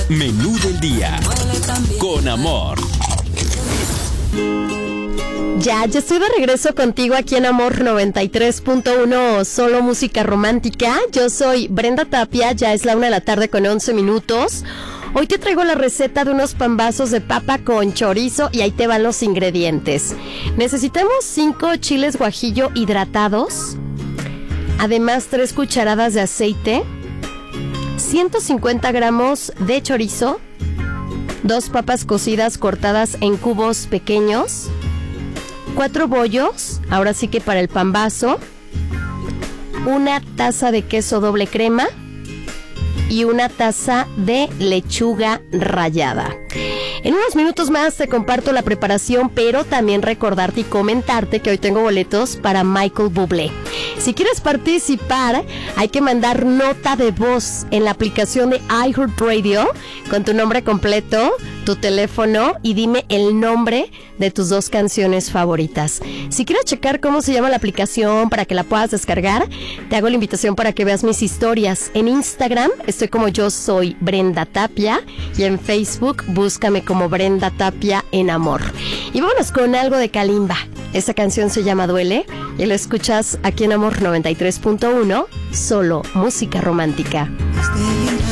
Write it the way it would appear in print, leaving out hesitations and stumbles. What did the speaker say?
Menú del día. Con amor. Ya estoy de regreso contigo aquí en Amor 93.1, solo música romántica. Yo soy Brenda Tapia, ya es la 1:11 p.m. Hoy te traigo la receta de unos pambazos de papa con chorizo y ahí te van los ingredientes. Necesitamos 5 chiles guajillo hidratados, además 3 cucharadas de aceite, 150 gramos de chorizo, 2 papas cocidas cortadas en cubos pequeños, 4 bollos, ahora sí que para el pambazo, 1 taza de queso doble crema y 1 taza de lechuga rallada. En unos minutos más te comparto la preparación, pero también recordarte y comentarte que hoy tengo boletos para Michael Bublé. Si quieres participar, hay que mandar nota de voz en la aplicación de iHeartRadio con tu nombre completo, tu teléfono y dime el nombre de tus 2 canciones favoritas. Si quieres checar cómo se llama la aplicación para que la puedas descargar, te hago la invitación para que veas mis historias. En Instagram estoy como Yo Soy Brenda Tapia y en Facebook búscame como Brenda Tapia en Amor. Y vámonos con algo de Kalimba. Esta canción se llama Duele y la escuchas aquí en Amor 93.1, solo música romántica. Desde